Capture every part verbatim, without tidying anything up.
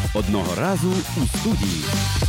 Одного разу у студії.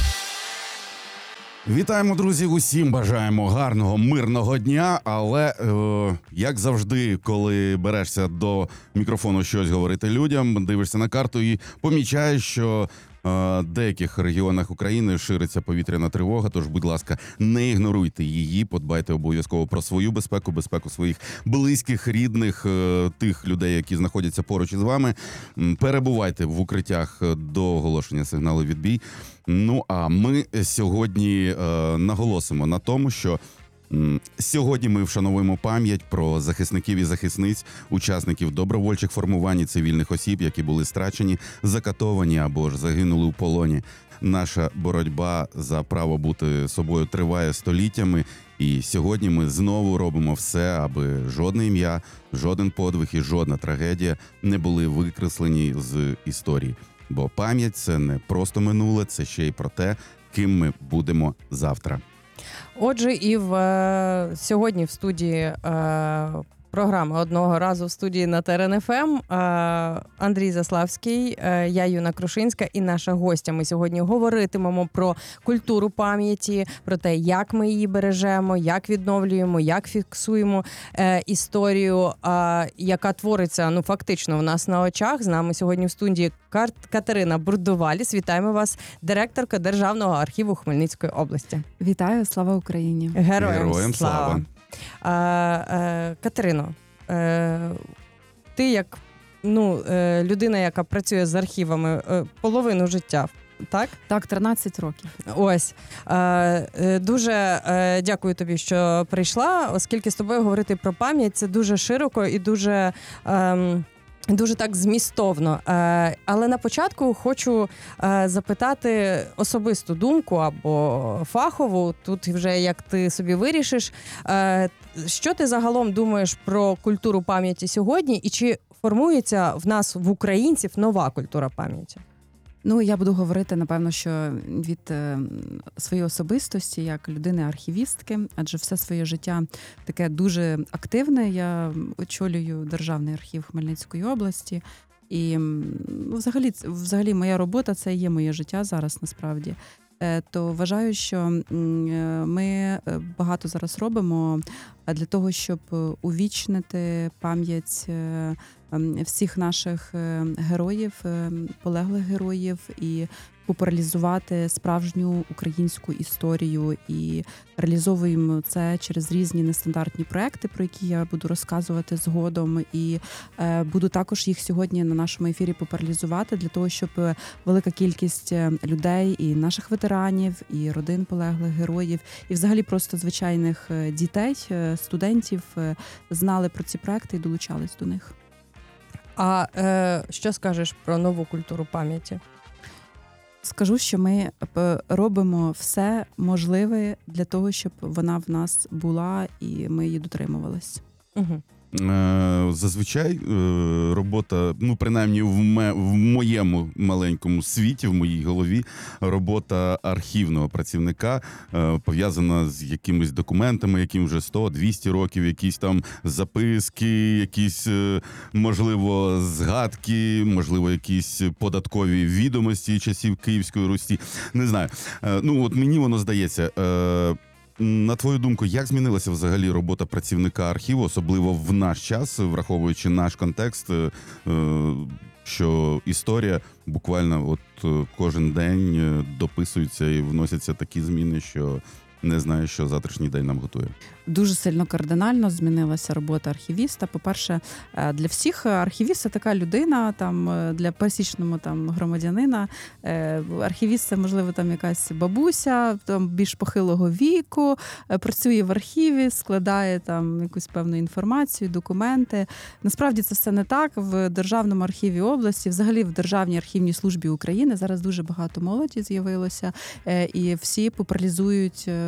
Вітаємо, друзі! Усім бажаємо гарного, мирного дня. Але, е, як завжди, коли берешся до мікрофону щось говорити людям, дивишся на карту і помічаєш, що е, в деяких регіонах України шириться повітряна тривога. Тож, будь ласка, не ігноруйте її, подбайте обов'язково про свою безпеку, безпеку своїх близьких, рідних, е, тих людей, які знаходяться поруч із вами. Перебувайте в укриттях до оголошення сигналу відбій. Ну, а ми сьогодні е, наголосимо на тому, що м, сьогодні ми вшановуємо пам'ять про захисників і захисниць, учасників добровольчих формувань і цивільних осіб, які були страчені, закатовані або ж загинули у полоні. Наша боротьба за право бути собою триває століттями, і сьогодні ми знову робимо все, аби жодне ім'я, жоден подвиг і жодна трагедія не були викреслені з історії. Бо пам'ять – це не просто минуле, це ще й про те, ким ми будемо завтра. Отже, і в е, сьогодні в студії е, програми «Одного разу в студії» на Терен еф ем е, Андрій Заславський, е, я Юна Крушинська і наша гостя. Ми сьогодні говоритимемо про культуру пам'яті, про те, як ми її бережемо, як відновлюємо, як фіксуємо е, історію, е, яка твориться, ну, фактично в нас на очах. З нами сьогодні в студії Катерина Бурдуваліс. Вітаємо вас, директорка Державного архіву Хмельницької області. Вітаю, слава Україні! Героям, Героям слава! слава. А, а, Катерино, е, ти як ну, е, людина, яка працює з архівами е, половину життя, так? Так, тринадцять років. Ось. Е, дуже е, дякую тобі, що прийшла, оскільки з тобою говорити про пам'ять – це дуже широко і дуже... Е, Дуже так змістовно. Але на початку хочу запитати особисту думку або фахову, тут вже як ти собі вирішиш. Що ти загалом думаєш про культуру пам'яті сьогодні і чи формується в нас, в українців, нова культура пам'яті? Ну, я буду говорити, напевно, що від е, своєї особистості, як людини-архівістки, адже все своє життя таке дуже активне. Я очолюю Державний архів Хмельницької області. І ну, взагалі, взагалі моя робота – це є моє життя зараз, насправді. Е, то вважаю, що ми багато зараз робимо для того, щоб увічнити пам'ять всіх наших героїв, полеглих героїв і популяризувати справжню українську історію. І реалізовуємо це через різні нестандартні проекти, про які я буду розказувати згодом. І буду також їх сьогодні на нашому ефірі популяризувати для того, щоб велика кількість людей, і наших ветеранів, і родин полеглих героїв, і взагалі просто звичайних дітей, студентів знали про ці проекти і долучались до них. А е, що скажеш про нову культуру пам'яті? Скажу, що ми робимо все можливе для того, щоб вона в нас була і ми її дотримувались. Угу. Зазвичай робота, ну принаймні в, ме, в моєму маленькому світі, в моїй голові, робота архівного працівника пов'язана з якимись документами, яким вже сто-двісті років, якісь там записки, якісь, можливо, згадки, можливо, якісь податкові відомості часів Київської Русі. Не знаю. Ну от мені воно здається... На твою думку, як змінилася взагалі робота працівника архіву, особливо в наш час, враховуючи наш контекст, що історія буквально от кожен день дописується і вносяться такі зміни, що не знаю, що завтрашній день нам готує. Дуже сильно кардинально змінилася робота архівіста. По-перше, для всіх архівіст – це така людина, там, для пересічного там, громадянина. Архівіст – це, можливо, там якась бабуся, там, більш похилого віку, працює в архіві, складає там якусь певну інформацію, документи. Насправді це все не так. В Державному архіві області, взагалі в Державній архівній службі України зараз дуже багато молоді з'явилося, і всі популяризують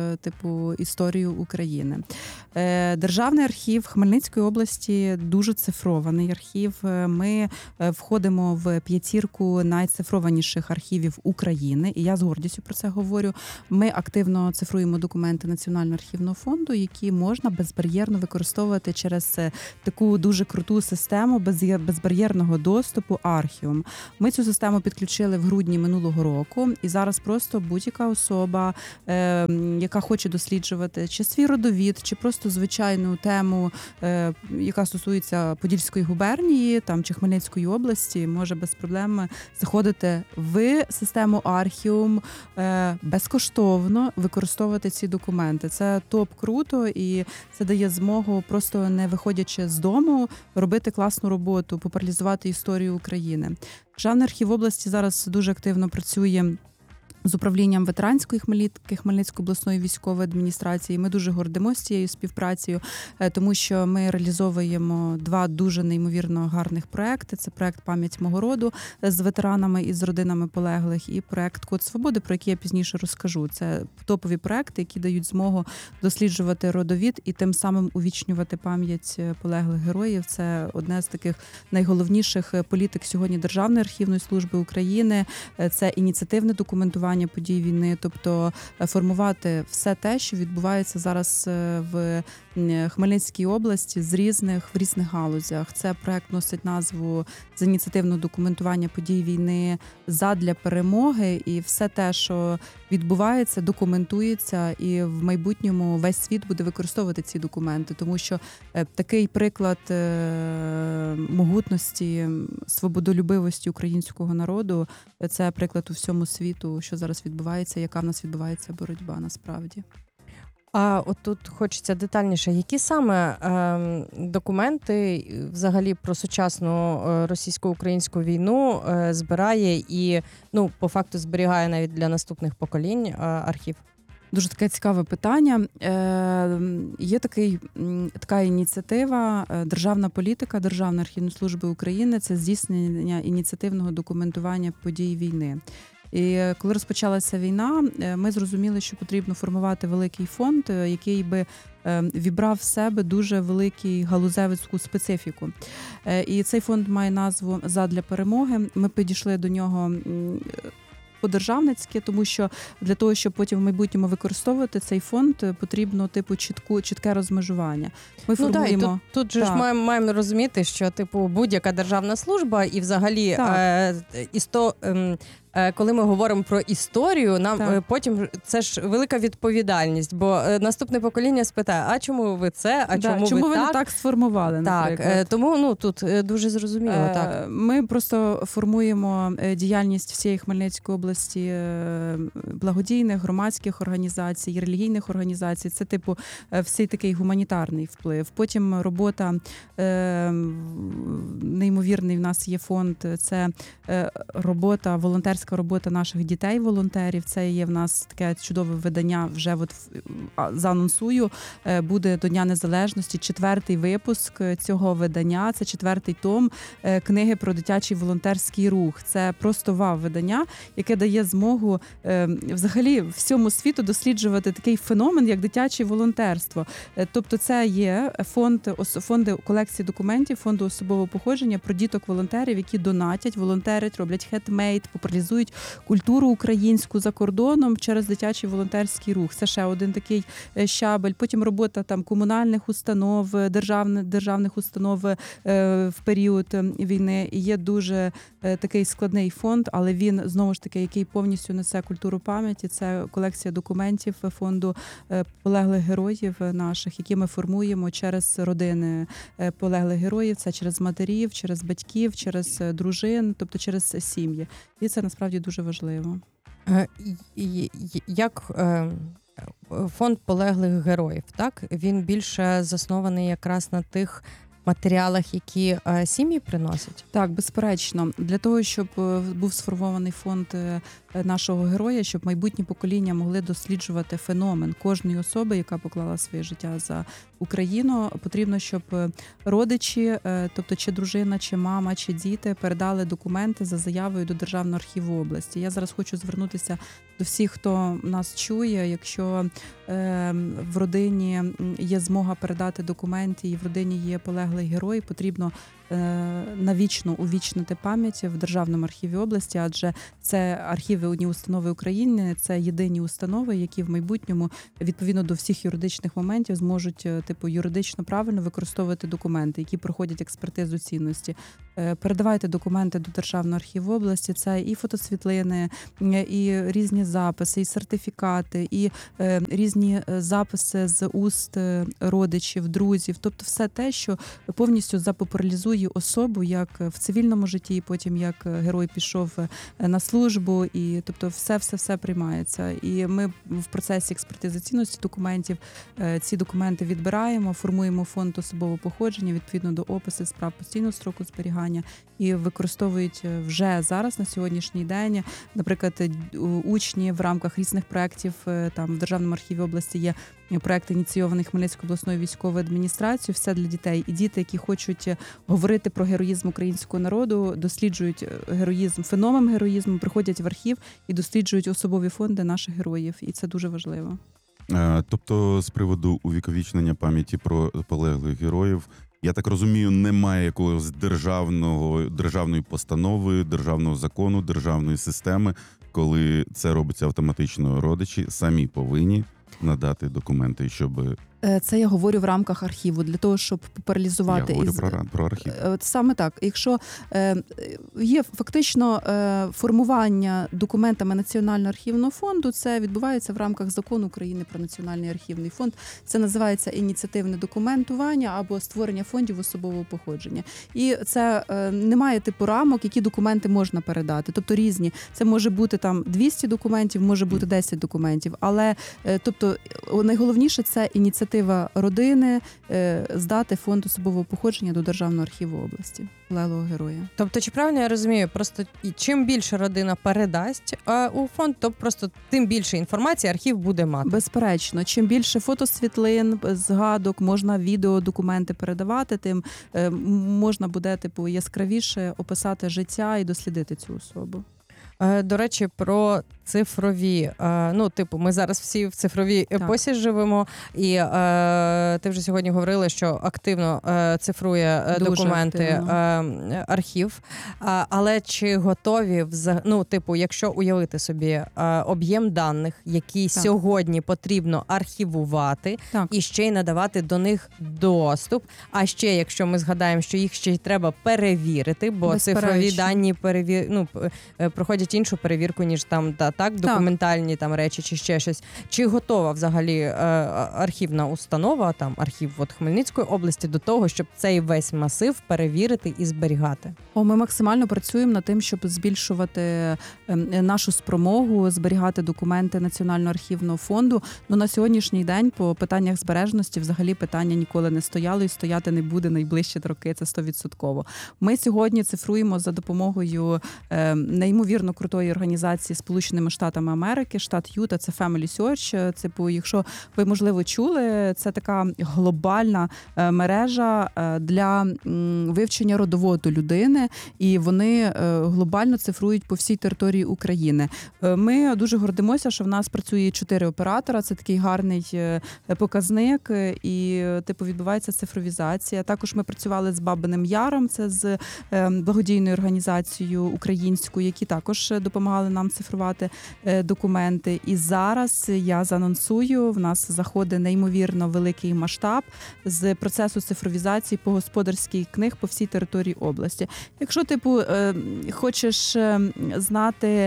е, типу історію України. Е, Державний архів Хмельницької області дуже цифрований архів. Е, Ми е, входимо в п'ятірку найцифрованіших архівів України, і я з гордістю про це говорю. Ми активно цифруємо документи Національного архівного фонду, які можна безбар'єрно використовувати через е, таку дуже круту систему без- безбар'єрного доступу Архіум. Ми цю систему підключили в грудні минулого року, і зараз просто будь-яка особа, е, яка хоче досліджувати чи свій родовід, чи просто звичайну тему, е, яка стосується Подільської губернії там чи Хмельницької області, може без проблем заходити в систему Архіум, е, безкоштовно використовувати ці документи. Це топ круто, і це дає змогу, просто не виходячи з дому, робити класну роботу, популяризувати історію України. Державний архів області зараз дуже активно працює з управлінням ветеранської Хмельницької Хмельницької обласної військової адміністрації. Ми дуже гордимося цією співпрацею, е, тому що ми реалізовуємо два дуже неймовірно гарних проекти. Це проект «Пам'ять мого роду» з ветеранами і з родинами полеглих, і проект «Код свободи», про який я пізніше розкажу. Це топові проекти, які дають змогу досліджувати родовід і тим самим увічнювати пам'ять полеглих героїв. Це одне з таких найголовніших політик сьогодні Державної архівної служби України. Е, Це ініціативне документування подій війни, тобто е, формувати все те, що відбувається зараз е, в м, Хмельницькій області з різних в різних галузях. Це проект носить назву з ініціативного документування подій війни задля перемоги, і все те, що відбувається, документується, і в майбутньому весь світ буде використовувати ці документи, тому що е, такий приклад е, могутності, свободолюбивості українського народу – це приклад у всьому світу, що зараз відбувається, яка в нас відбувається боротьба насправді. А от тут хочеться детальніше, які саме ем, документи взагалі про сучасну е, російсько-українську війну е, збирає і, ну, по факту зберігає навіть для наступних поколінь е, архів? Дуже таке цікаве питання. Е, Є такий, м, така ініціатива е, «Державна політика Державної архівної служби України» – це здійснення ініціативного документування подій війни. І коли розпочалася війна, е, ми зрозуміли, що потрібно формувати великий фонд, е, який би е, вібрав в себе дуже великий галузевицьку специфіку. Е, І цей фонд має назву «Задля перемоги». Ми підійшли до нього м, по-державницьки, тому що для того, щоб потім в майбутньому використовувати цей фонд, потрібно типу чітку, чітке розмежування. Ми Ну, да, і формуємо... тут, тут же ж Так. маємо, маємо розуміти, що типу будь-яка державна служба і взагалі Так. е, істо, ем, е, коли ми говоримо про історію, нам Так. е, потім це ж велика відповідальність, бо е, наступне покоління спитає, а чому ви це, а Да, чому, чому ви, ви так? не так сформували, Так, наприклад? е, тому ну тут е, дуже зрозуміло, Е, так. Ми просто формуємо е, діяльність всієї Хмельницької області е, благодійних, громадських організацій, релігійних організацій. Це, типу, е, всей такий гуманітарний вплив. Потім робота, е, неймовірний в нас є фонд, це е, робота, волонтерська робота наших дітей-волонтерів. Це є в нас таке чудове видання, вже от в- а, заанонсую, е, буде до Дня Незалежності, четвертий випуск цього видання, це четвертий том е, книги про дитячий волонтерський рух. Це просто вау-видання, яке дає змогу е, взагалі всьому світу досліджувати такий феномен, як дитяче волонтерство. Е, Тобто це є фонд, ос- фонди колекції документів, фонду особового походження про діток-волонтерів, які донатять, волонтерять, роблять хендмейд, популяризують культуру українську за кордоном через дитячий волонтерський рух. Це ще один такий е, щабель. Потім робота там комунальних установ, е, державних, державних установ е, в період е, війни. І є дуже е, такий складний фонд, але він, знову ж таки, який повністю несе культуру пам'яті. Це колекція документів фонду е, полеглих героїв наших, які ми формуємо через родини е, полеглих героїв. Це через матерів, через батьків, через е, дружин, тобто через сім'ї. І це насправді дуже важливо. Е, і- і- Як е, фонд полеглих героїв, так? Він більше заснований якраз на тих матеріалах, які е, сім'ї приносять? Так, безперечно. Для того, щоб е, був сформований фонд е, нашого героя, щоб майбутні покоління могли досліджувати феномен кожної особи, яка поклала своє життя за Україну, потрібно, щоб родичі, е, тобто чи дружина, чи мама, чи діти передали документи за заявою до Державного архіву області. Я зараз хочу звернутися до всіх, хто нас чує. Якщо е, в родині є змога передати документи і в родині є полеглий герой, потрібно е, навічно увічнити пам'ять в Державному архіві області, адже це архіви одні установи України, це єдині установи, які в майбутньому, відповідно до всіх юридичних моментів, зможуть типу юридично правильно використовувати документи, які проходять експертизу цінності. Е, передавайте документи до Державного архіву області, це і фотосвітлини, і різні записи, і сертифікати, і е, різні записи з уст родичів, друзів, тобто все те, що повністю запопуляризує особу як в цивільному житті, потім як герой пішов на службу, і тобто все-все-все приймається. І ми в процесі експертизи цінності документів ці документи відбираємо, формуємо фонд особового походження відповідно до опису справ постійного строку зберігання і використовують вже зараз на сьогоднішній день, наприклад, учні в рамках різних проєктів, там в Державному архіві області є проєкт, ініційований Хмельницькою обласною військовою адміністрацією «Все для дітей». І діти, які хочуть говорити про героїзм українського народу, досліджують героїзм, феномен героїзму, приходять в архів і досліджують особові фонди наших героїв. І це дуже важливо. Тобто, з приводу увіковічнення пам'яті про полеглих героїв, я так розумію, немає якогось державного, державної постанови, державного закону, державної системи, коли це робиться автоматично, родичі самі повинні надати документи, щоб... Це я говорю в рамках архіву, для того, щоб популяризувати. Я говорю із... про, про архів. Саме так. Якщо е, є фактично е, формування документами Національного архівного фонду, це відбувається в рамках Закону України про Національний архівний фонд. Це називається ініціативне документування або створення фондів особового походження. І це е, немає типу рамок, які документи можна передати. Тобто різні. Це може бути там двісті документів, може бути десять документів. Але е, тобто найголовніше це ініціатива родини здати фонд особового походження до Державного архіву області полеглого героя. Тобто, чи правильно я розумію, просто чим більше родина передасть а, у фонд, то просто тим більше інформації архів буде мати? Безперечно. Чим більше фотосвітлин, згадок, можна відео, документи передавати, тим е, можна буде типу яскравіше описати життя і дослідити цю особу. До речі, про цифрові, ну, типу, ми зараз всі в цифровій епосі так. живемо, і е, ти вже сьогодні говорила, що активно е, цифрує Дуже документи е, архів, а, але чи готові, ну, типу, якщо уявити собі е, об'єм даних, які так. сьогодні потрібно архівувати так. і ще й надавати до них доступ, а ще, якщо ми згадаємо, що їх ще й треба перевірити, бо цифрові дані перевір... ну, проходять іншу перевірку, ніж там та так документальні там речі чи ще щось. Чи готова взагалі е, архівна установа, там архів от Хмельницької області до того, щоб цей весь масив перевірити і зберігати? О, ми максимально працюємо над тим, щоб збільшувати е, нашу спромогу зберігати документи Національного архівного фонду. Ну на сьогоднішній день по питаннях збережності взагалі питання ніколи не стояло і стояти не буде найближчі роки, це сто відсотків. Ми сьогодні цифруємо за допомогою е, неймовірно крутої організації Сполученими Штатами Америки, штат Юта, це Family Search. Це, якщо ви, можливо, чули, це така глобальна мережа для вивчення родоводу людини, і вони глобально цифрують по всій території України. Ми дуже гордимося, що в нас працює чотири оператора, це такий гарний показник, і типу відбувається цифровізація. Також ми працювали з Бабиним Яром, це з благодійною організацією українською, які також допомагали нам цифрувати документи. І зараз я заанонсую, в нас заходить неймовірно великий масштаб з процесу цифровізації по господарських книг по всій території області. Якщо, типу, хочеш знати,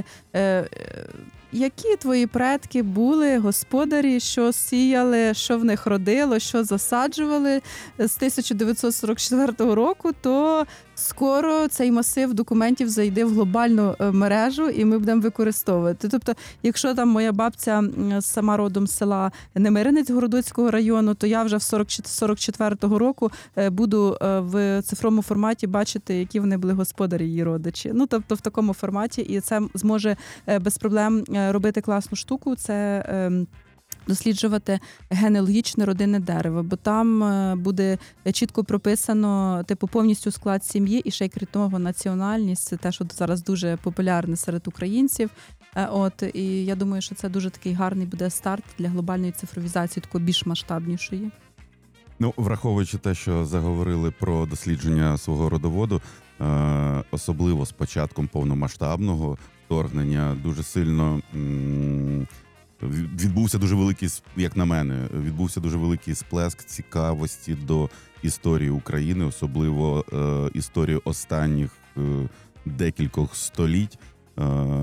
які твої предки були господарі, що сіяли, що в них родило, що засаджували з тисяча дев'ятсот сорок четвертого року, то скоро цей масив документів зайде в глобальну е, мережу, і ми будемо використовувати. Тобто, якщо там моя бабця м, сама родом з села Немиринець Городоцького району, то я вже в сорок четвертого року е, буду е, в цифровому форматі бачити, які вони були господарі її родичі. Ну, тобто в такому форматі, і це зможе е, без проблем е, робити класну штуку. Це е, досліджувати генеалогічне родинне дерево, бо там е, буде чітко прописано типу повністю склад сім'ї і ще й крім того національність. Це те, що зараз дуже популярне серед українців. Е, От і я думаю, що це дуже такий гарний буде старт для глобальної цифровізації, такої більш масштабнішої. Ну, враховуючи те, що заговорили про дослідження свого родоводу, е, особливо з початком повномасштабного вторгнення, дуже сильно м- відбувся дуже великий, як на мене, відбувся дуже великий сплеск цікавості до історії України, особливо е, історії останніх е, декількох століть. Е,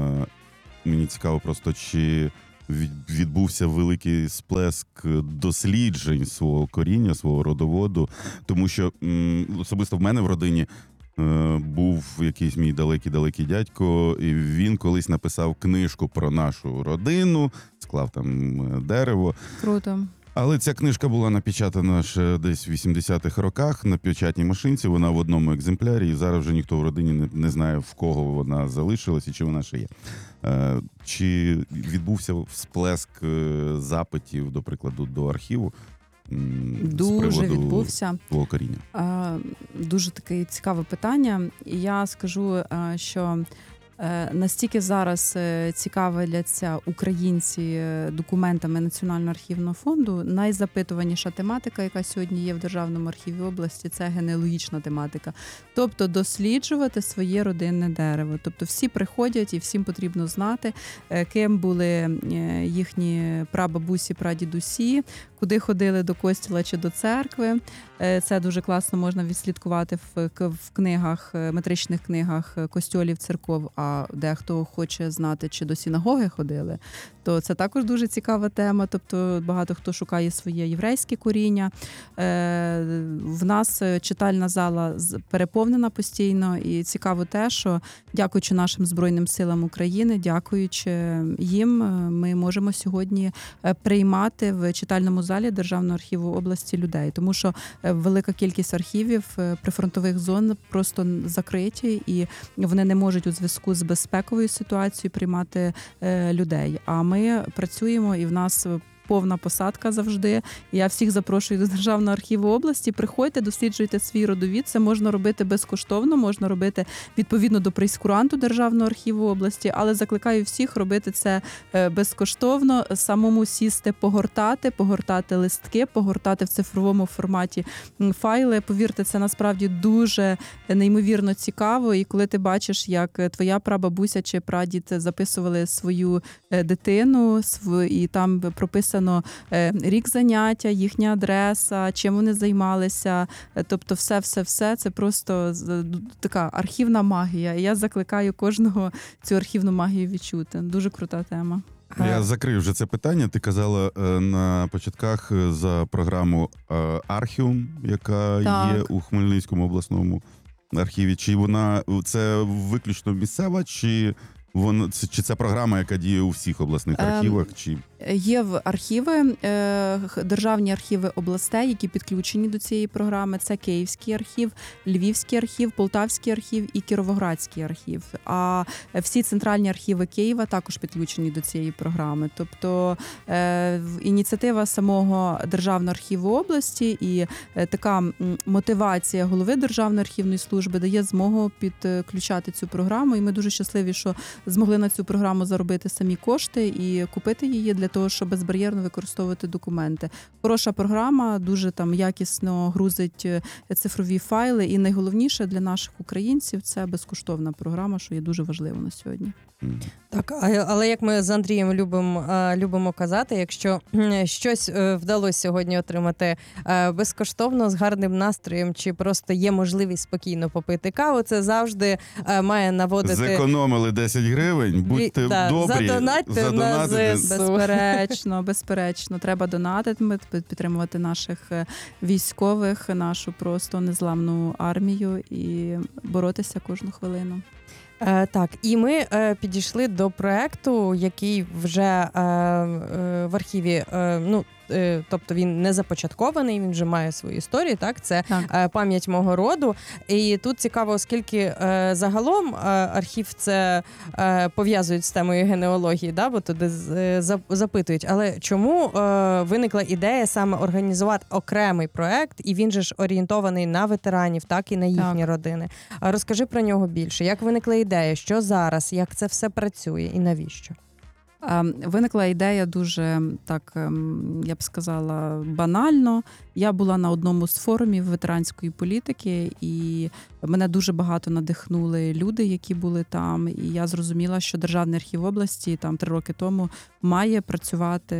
мені цікаво просто, чи відбувся великий сплеск досліджень свого коріння, свого родоводу, тому що м, особисто в мене в родині е, був якийсь мій далекий-далекий дядько, і він колись написав книжку про нашу родину, склав там дерево. Круто. Але ця книжка була напечатана ще десь в вісімдесятих роках на печатній машинці, вона в одному екземплярі, і зараз вже ніхто в родині не, не знає, в кого вона залишилась і чи вона ще є. Е, чи відбувся всплеск е, запитів, до прикладу, до архіву? м, з Дуже приводу відбувся. твого коріння? Е, Дуже таке цікаве питання. І я скажу, е, що е, настільки зараз е, цікавляться українці е, документами Національного архівного фонду, найзапитуваніша тематика, яка сьогодні є в Державному архіві області, це генеалогічна тематика. Тобто досліджувати своє родинне дерево. Тобто всі приходять і всім потрібно знати, е, ким були е, їхні прабабусі, прадідусі, куди ходили до костіла чи до церкви. Е, Це дуже класно можна відслідкувати в, к- в книгах, е, метричних книгах костьолів, церков, а дехто хоче знати, чи до синагоги ходили, то це також дуже цікава тема. Тобто багато хто шукає своє єврейське коріння. Е, В нас читальна зала з- переповнена постійно, і цікаво те, що дякуючи нашим Збройним силам України, дякуючи їм, е, ми можемо сьогодні е, приймати в читальному залі Державного архіву області людей, тому що е, велика кількість архівів е, прифронтових зон просто закриті, і вони не можуть у зв'язку з безпековою ситуацією приймати е, людей. А ми працюємо, і в нас повна посадка завжди. Я всіх запрошую до Державного архіву області. Приходьте, досліджуйте свій родовід. Це можна робити безкоштовно, можна робити відповідно до прейскуранту Державного архіву області, але закликаю всіх робити це е, безкоштовно, самому сісти, погортати, погортати листки, погортати в цифровому форматі м, файли. Повірте, це насправді дуже неймовірно цікаво. І коли ти бачиш, як твоя прабабуся чи прадід записували свою е, дитину, св- і там прописано е, рік заняття, їхня адреса, чим вони займалися. Е, Тобто все-все-все це просто з- така архівна магія. І я закликаю кожного цю архівну магію відчути. Дуже крута тема. Я закрив вже це питання. Ти казала е, на початках е, за програму е, Архіум, яка Так. є у Хмельницькому обласному архіві. Чи вона це виключно місцева, чи вона це чи це програма, яка діє у всіх обласних Ем, архівах? Чи Є в архіви, е, х- державні архіви областей, які підключені до цієї програми. Це Київський архів, Львівський архів, Полтавський архів і Кіровоградський архів. А всі центральні архіви Києва також підключені до цієї програми. Тобто е, в- ініціатива самого Державного архіву області і е, така м, мотивація голови Державної архівної служби дає змогу підключати цю програму. І ми дуже щасливі, що змогли на цю програму заробити самі кошти і купити її для того, щоб безбар'єрно використовувати документи. Хороша програма, дуже там якісно грузить е, цифрові файли. І найголовніше для наших українців це безкоштовна програма, що є дуже важливо на сьогодні. Мгм. Так, а- але як ми з Андрієм любимо, е, любимо казати, якщо кхм, щось е, вдалося сьогодні отримати е, безкоштовно, з гарним настроєм, чи просто є можливість спокійно попити каву, це завжди е, має наводити... Зекономили десять гривень, будьте Да, добрі, задонатьте на задонатите. ЗСУ. Безперечно. Безперечно, безперечно. Треба донатити, підтримувати наших військових, нашу просто незламну армію і боротися кожну хвилину. Е, так, і ми е, підійшли до проекту, який вже е, е, в архіві, е, ну, е, тобто він не започаткований, він вже має свою історію, так? Це Так. е, пам'ять мого роду. І тут цікаво, оскільки е, загалом е, архів це е, пов'язують з темою генеалогії, да? Бо туди з, е, за- запитують. Але чому е, виникла ідея саме організувати окремий проект, і він же ж орієнтований на ветеранів, так, і на їхні Так. родини. А розкажи про нього більше. Як виникла ідея? Що зараз? Як це все працює і навіщо? А, Виникла ідея дуже, так, ем, я б сказала, банально. Я була на одному з форумів ветеранської політики, і мене дуже багато надихнули люди, які були там. І я зрозуміла, що Державний архів області там три роки тому має працювати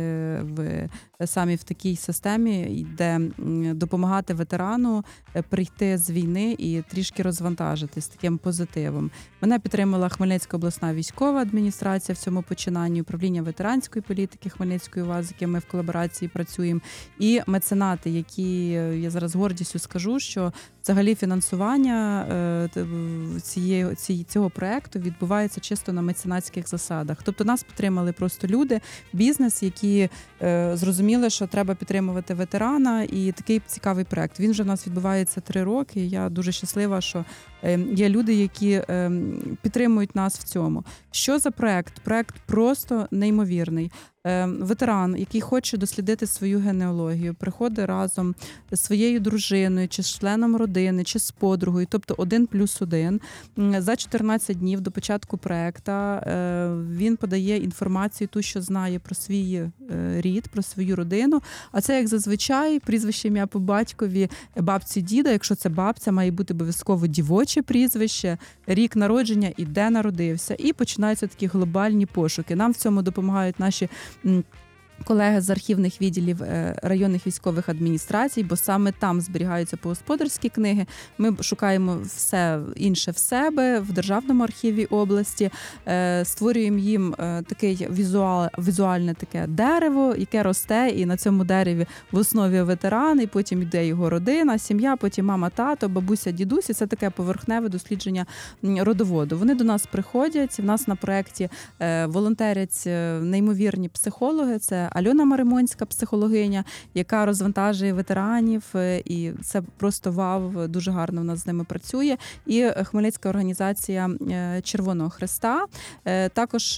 в саме в такій системі, де м, допомагати ветерану е, прийти з війни і трішки розвантажитись таким позитивом. Мене підтримала Хмельницька обласна військова адміністрація в цьому починанні, управління ветеранської політики Хмельницької ОВА, з яким ми в колаборації працюємо, і меценати, які, я зараз з гордістю скажу, що взагалі фінансування е, т- в- цієї, ці- цього проекту відбувається чисто на меценатських засадах. Тобто нас підтримали просто люди, бізнес, які е, зрозуміли, що треба підтримувати ветерана, і такий цікавий проект. Він вже в нас відбувається три роки, і я дуже щаслива, що е, є люди, які е, підтримують нас в цьому. Що за проект? Проект просто неймовірний. Е, Ветеран, який хоче дослідити свою генеалогію, приходить разом з своєю дружиною, чи з членом родини, чи з подругою, тобто один плюс один. М, За чотирнадцять днів до початку проекту е, він подає інформацію, ту, що знає про свій е, рід, про свою родину. А це, як зазвичай, прізвище, ім'я по батькові, бабці, діда. Якщо це бабця, має бути обов'язково дівоче прізвище, рік народження і де народився. І починаються такі глобальні пошуки. Нам в цьому допомагають наші м, колеги з архівних відділів е, районних військових адміністрацій, бо саме там зберігаються господарські книги. Ми шукаємо все інше в себе, в Державному архіві області, е, створюємо їм е, такий візуал, візуальне таке дерево, яке росте, і на цьому дереві в основі ветеран, і потім йде його родина, сім'я, потім мама, тато, бабуся, дідусь, і це таке поверхневе дослідження м, родоводу. Вони до нас приходять, в нас на проєкті е, волонтерять е, неймовірні психологи, це Альона Маримонська, психологиня, яка розвантажує ветеранів, е, і це просто вау, дуже гарно в нас з ними працює. І Хмельницька організація е, Червоного Хреста. Е, Також е,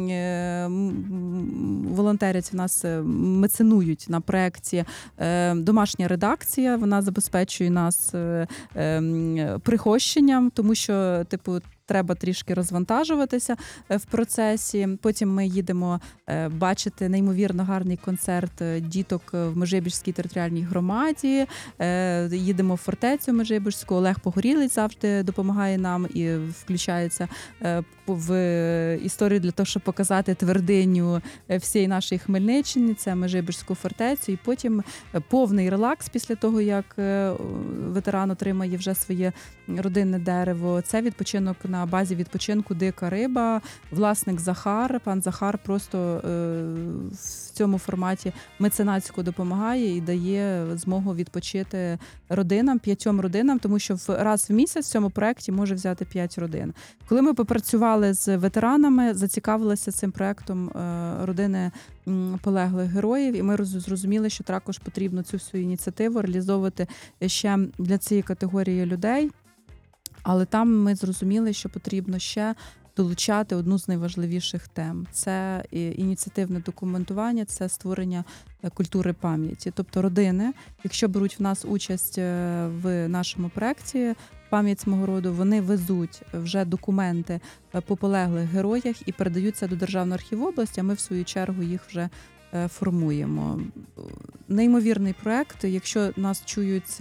м, волонтерять в нас, е, меценують на проєкті е, домашня редакція, вона забезпечує нас е, е, м, прихощенням, тому що, типу, треба трішки розвантажуватися е, в процесі. Потім ми їдемо е, бачити неймовірно гарний концерт е, діток в Межибіжській територіальній громаді. Е, Їдемо в фортецю Межибіжську. Олег Погорілець завжди допомагає нам і включається е, в історію для того, щоб показати твердиню е, всієї нашої Хмельниччини. Це Межибіжську фортецю. І потім е, повний релакс після того, як е, ветеран отримає вже своє родинне дерево. Це відпочинок на базі відпочинку «Дика риба». Власник Захар, пан Захар просто е, в цьому форматі меценатсько допомагає і дає змогу відпочити родинам, п'ятьом родинам, тому що в раз в місяць в цьому проєкті може взяти п'ять родин. Коли ми попрацювали з ветеранами, зацікавилися цим проєктом е, родини м, полеглих героїв, і ми роз- зрозуміли, що також потрібно цю всю ініціативу реалізовувати ще для цієї категорії людей. Але там ми зрозуміли, що потрібно ще долучати одну з найважливіших тем. Це і- ініціативне документування, це створення е, культури пам'яті. Тобто родини, якщо беруть в нас участь е, в нашому проєкті «Пам'ять мого роду», вони везуть вже документи е, по полеглих героях і передають це до Державного архіву області, а ми в свою чергу їх вже е, формуємо. Неймовірний проєкт. Якщо нас чують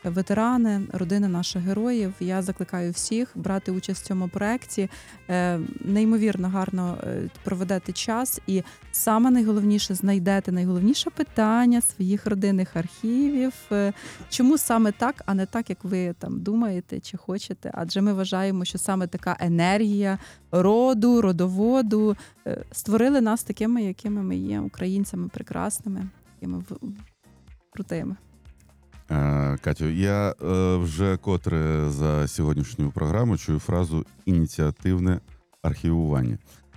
ветерани, родини наших героїв. Я закликаю всіх брати участь в цьому проєкті. Е, Неймовірно гарно е, проведете час і саме найголовніше знайдете найголовніше питання своїх родинних архівів. Е, Чому саме так, а не так, як ви там думаєте чи хочете? Адже ми вважаємо, що саме така енергія роду, родоводу е, створили нас такими, якими ми є, українцями прекрасними, такими в- крутими. Е, Катю, я е, вже котре за сьогоднішню програму чую фразу «ініціативне архівування».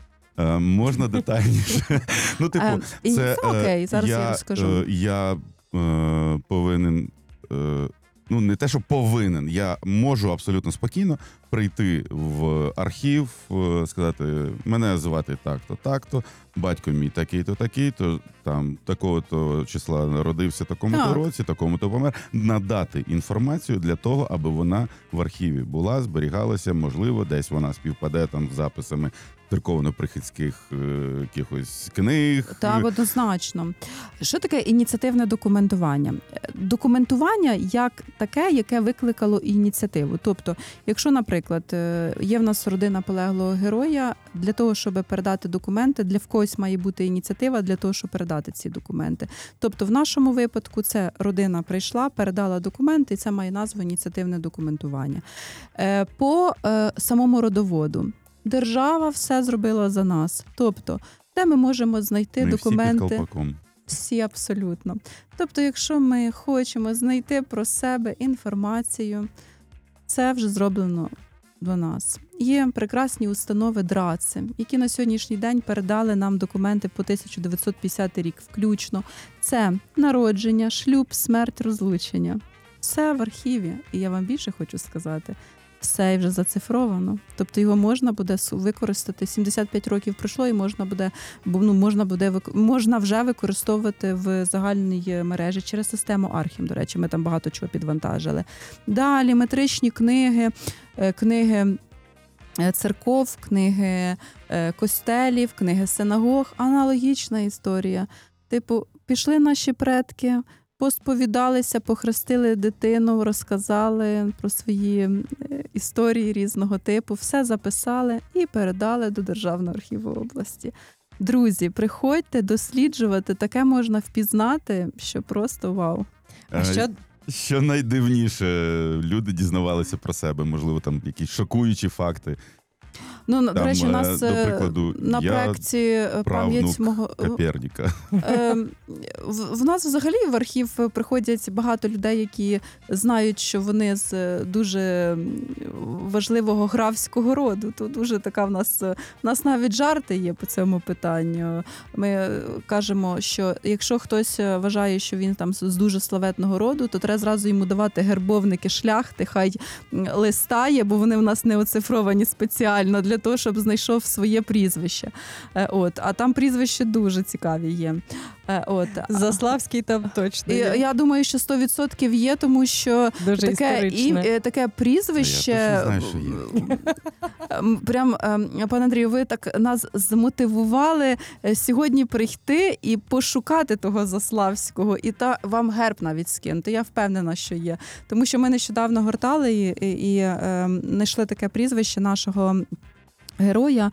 Е, Можна детальніше? Ну, типу, Е, і це це окей, е, зараз я розкажу. е, Я е, повинен, е, ну не те, що повинен, я можу абсолютно спокійно прийти в архів, е, сказати, мене звати так-то, так-то, батько мій такий-то, такий-то, там такого-то числа народився, такому-то Так. році, такому-то помер, надати інформацію для того, аби вона в архіві була, зберігалася, можливо, десь вона співпаде там з записами церковно-прихідських е, якихось книг. Так, однозначно. Що таке ініціативне документування? Документування як таке, яке викликало ініціативу. Тобто, якщо, наприклад, е, є в нас родина полеглого героя, для того, щоб передати документи, для в когось має бути ініціатива для того, щоб передати ці документи. Тобто, в нашому випадку це родина прийшла, передала документи, і це має назву ініціативне документування. Е, По е, самому родоводу. Держава все зробила за нас. Тобто, де ми можемо знайти Ми всі під документи? колпаком. Всі абсолютно. Тобто, якщо ми хочемо знайти про себе інформацію, це вже зроблено до нас. Є прекрасні установи ДРАЦи, які на сьогоднішній день передали нам документи по тисяча дев'ятсот п'ятдесятий рік включно. Це народження, шлюб, смерть, розлучення. Все в архіві. І я вам більше хочу сказати, все вже зацифровано. Тобто його можна буде су- використати. сімдесят п'ять років пройшло, і можна буде, бо, ну, можна буде вик- можна вже використовувати в загальній мережі через систему Архім. До речі, ми там багато чого підвантажили. Далі метричні книги, е, книги е, церков, книги е, костелів, книги синагог. Аналогічна історія. Типу, пішли наші предки, посповідалися, похрестили дитину, розказали про свої е, історії різного типу, все записали і передали до Державного архіву області. Друзі, приходьте досліджувати, таке можна впізнати, що просто вау. А Е, що Що найдивніше, люди дізнавалися про себе, можливо, там якісь шокуючі факти. Ну, до Там, речі, у е, нас до е, прикладу, на я проєкті е, пам'ять правнук мого Коперніка. Е, в, в нас взагалі в архів приходять багато людей, які знають, що вони з дуже важливого графського роду. Тут дуже така в нас, в нас навіть жарти є по цьому питанню. Ми кажемо, що якщо хтось вважає, що він там з дуже славетного роду, то треба зразу йому давати гербовники шляхти, хай листає, бо вони в нас не оцифровані спеціально для того, щоб знайшов своє прізвище. Е, От, а там прізвища дуже цікаві є. Е, От. Заславський там точно І є. я думаю, що сто відсотків є, тому що Дуже таке, і, історичне. е, таке прізвище. Я точно знаю, що є. М, Прям, ем, пане Андрію, ви так нас змотивували е, сьогодні прийти і пошукати того Заславського, і та вам герб навіть скинути. Я впевнена, що є. Тому що ми нещодавно гортали і, і, і е, знайшли таке прізвище нашого героя,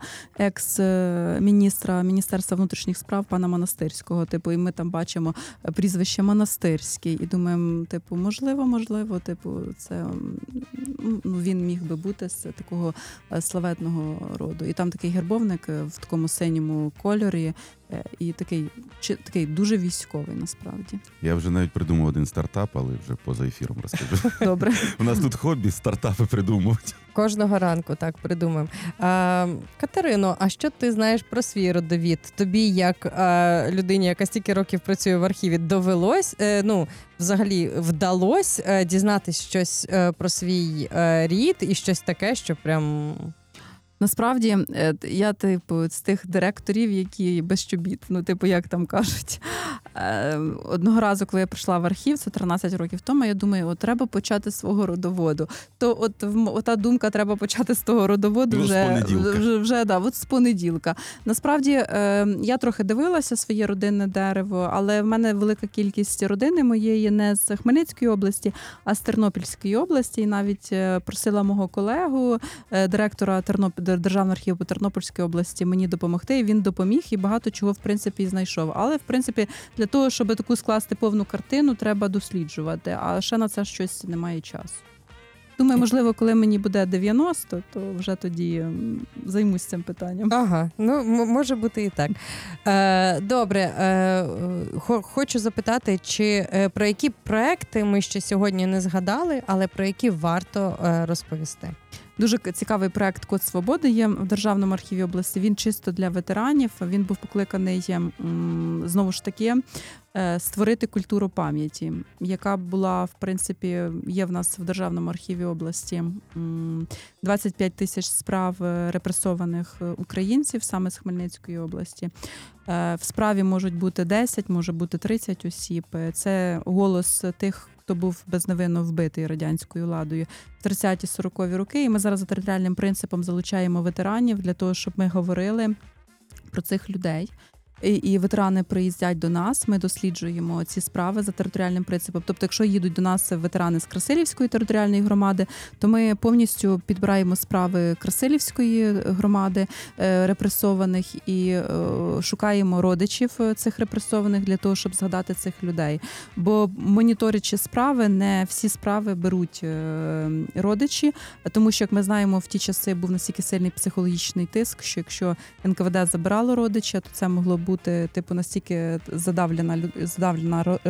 екс-міністра Міністерства внутрішніх справ пана Монастирського. Типу, і ми там бачимо прізвище Монастирський. І думаємо, типу, можливо, можливо, типу, це м, ну, він міг би бути з такого е, славетного роду. І там такий гербовник е, в такому синьому кольорі, е, і такий, чи, такий дуже військовий насправді. Я вже навіть придумав один стартап, але вже поза ефіром розкажу. Добре. У нас тут хобі стартапи придумувати. Кожного ранку так придумаємо. А, Катерино, а що ти знаєш про свій родовід? Тобі, як а, людині, яка стільки років працює в архіві, довелось, е, ну, взагалі вдалось е, дізнатись щось е, про свій е, рід і щось таке, що прям... Насправді, е, я, типу, з тих директорів, які без чобіт, ну, типу, як там кажуть. Е, Одного разу, коли я прийшла в архів, це тринадцять років тому, я думаю, от треба почати з свого родоводу. То от в- ота думка, треба почати з того родоводу Ну, з вже, понеділка. вже, вже, да, от з понеділка. Насправді, е, я трохи дивилася своє родинне дерево, але в мене велика кількість родини моєї не з Хмельницької області, а з Тернопільської області. І навіть е, просила мого колегу, е, директора Терноп... Державного архіву по Тернопільській області, мені допомогти. І він допоміг і багато чого, в принципі, і знайшов. Але, в принципі, для того, щоб таку скласти повну картину, треба досліджувати. А ще на це щось немає часу. Думаю, можливо, коли мені буде дев'яносто, то вже тоді м, займусь цим питанням. Ага, ну м- може бути і так. Е, добре, е, хо- хочу запитати, чи е, про які проекти ми ще сьогодні не згадали, але про які варто е, розповісти. Дуже к- цікавий проект «Код свободи» є в Державному архіві області. Він чисто для ветеранів. Він був покликаний, м, знову ж таки, е, створити культуру пам'яті, яка була, в принципі, є в нас в Державному архіві області. М, двадцять п'ять тисяч справ е, репресованих е, українців саме з Хмельницької області. Е, В справі можуть бути десять, може бути тридцять осіб. Е, Це голос тих, хто був безневинно вбитий радянською владою в тридцяті-сорокові роки. І ми зараз за територіальним принципом залучаємо ветеранів для того, щоб ми говорили про цих людей. І, і ветерани приїздять до нас, ми досліджуємо ці справи за територіальним принципом. Тобто, якщо їдуть до нас ветерани з Красилівської територіальної громади, то ми повністю підбираємо справи Красилівської громади е, репресованих і е, шукаємо родичів цих репресованих для того, щоб згадати цих людей. Бо моніторячи справи, не всі справи беруть е, родичі, тому що, як ми знаємо, в ті часи був настільки сильний психологічний тиск, що якщо ен ка ве де забирало родича, то це могло бути типу настільки задавлена лю- задавлена ро-